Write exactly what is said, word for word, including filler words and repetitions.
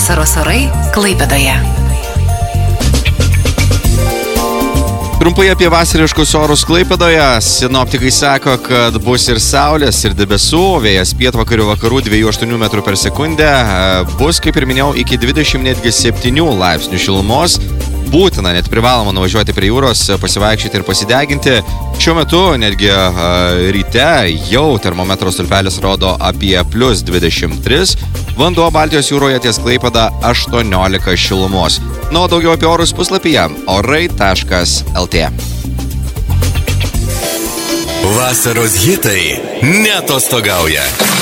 Vasaros orai Klaipėdoje. Trumpai apie vasariškus orus Klaipėdoje. Sinoptikai sako, kad bus ir saulės, ir debesų, vėjas pietvakarių vakarų dviejų aštuonių metrų per sekundę, bus, kaip ir minėjau, iki dvidešimt netgi septynių laipsnių šilumos. Būtina, net privaloma nuvažiuoti prie jūros, pasivaikščioti ir pasideginti. Šiuo metu netgi uh, ryte jau termometro stulpelis rodo apie plus dvidešimt tris. Vanduo Baltijos jūroje ties Klaipėda aštuoniolika šilumos. Nu, o daugiau apie orus puslapyje orai taškas lt. Vasaros hitai neatostogauja.